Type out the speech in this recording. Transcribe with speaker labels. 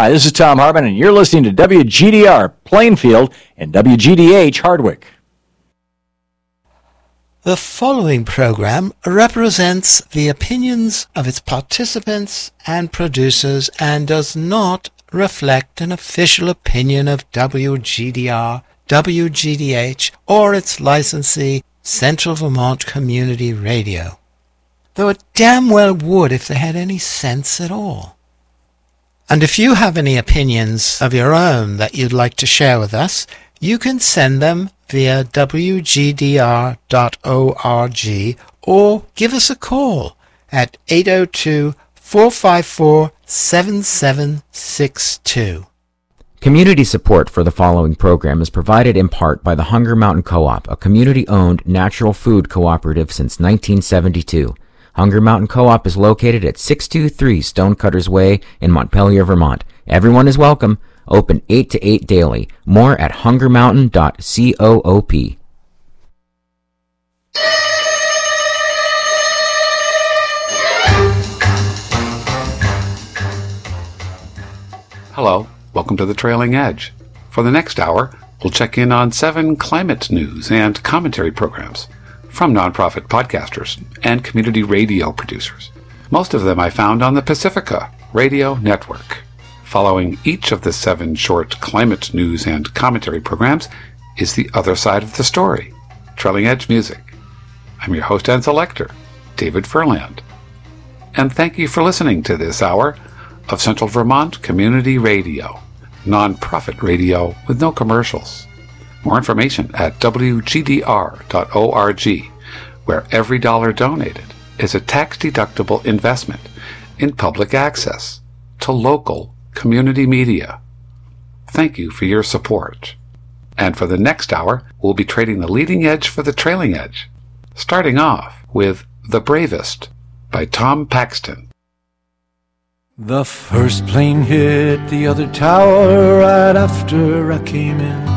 Speaker 1: Hi, this is Tom Harmon, and you're listening to WGDR Plainfield and WGDH Hardwick.
Speaker 2: The following program represents the opinions of its participants and producers and does not reflect an official opinion of WGDR, WGDH, or its licensee, Central Vermont Community Radio. Though it damn well would if they had any sense at all. And if you have any opinions of your own that you'd like to share with us, you can send them via wgdr.org or give us a call at 802-454-7762.
Speaker 3: Community support for the following program is provided in part by the Hunger Mountain Co-op, a community-owned natural food cooperative since 1972. Hunger Mountain Co-op is located at 623 Stonecutters Way in Montpelier, Vermont. Everyone is welcome. Open 8 to 8 daily. More at hungermountain.coop.
Speaker 4: Hello, welcome to The Trailing Edge. For the next hour, we'll check in on 7 climate news and commentary programs from nonprofit podcasters and community radio producers. Most of them I found on the Pacifica Radio Network. Following each of the 7 short climate news and commentary programs is The Other Side of the Story, Trailing Edge Music. I'm your host and selector, David Furland. And thank you for listening to this hour of Central Vermont Community Radio, nonprofit radio with no commercials. More information at wgdr.org, where every dollar donated is a tax-deductible investment in public access to local community media. Thank you for your support. And for the next hour, we'll be trading the leading edge for the trailing edge, starting off with The Bravest by Tom Paxton.
Speaker 5: The first plane hit the other tower right after I came in.